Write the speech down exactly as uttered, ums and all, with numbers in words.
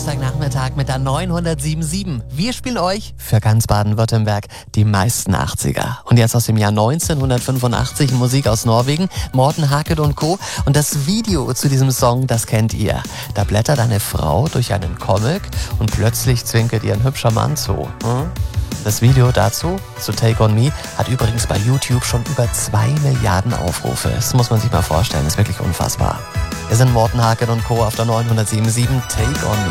Samstagnachmittag mit der neunhundertsiebenundsiebzig. Wir spielen euch für ganz Baden-Württemberg die meisten achtziger. Und jetzt aus dem Jahr neunzehnhundertfünfundachtzig Musik aus Norwegen, Morten Harket und Co. Und das Video zu diesem Song, das kennt ihr. Da blättert eine Frau durch einen Comic und plötzlich zwinkert ihr ein hübscher Mann zu. Hm? Das Video dazu, zu Take On Me, hat übrigens bei YouTube schon über zwei Milliarden Aufrufe. Das muss man sich mal vorstellen, das ist wirklich unfassbar. Wir sind Morten Harket und Co. auf der neunhundertsiebenundsiebzig. Take On Me.